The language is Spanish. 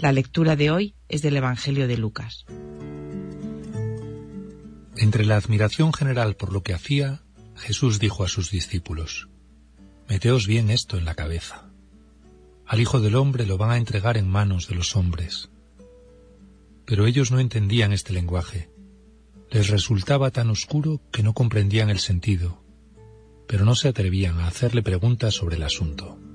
La lectura de hoy es del Evangelio de Lucas. Entre la admiración general por lo que hacía, Jesús dijo a sus discípulos: «Meteos bien esto en la cabeza. Al Hijo del Hombre lo van a entregar en manos de los hombres». Pero ellos no entendían este lenguaje. Les resultaba tan oscuro que no comprendían el sentido, pero no se atrevían a hacerle preguntas sobre el asunto.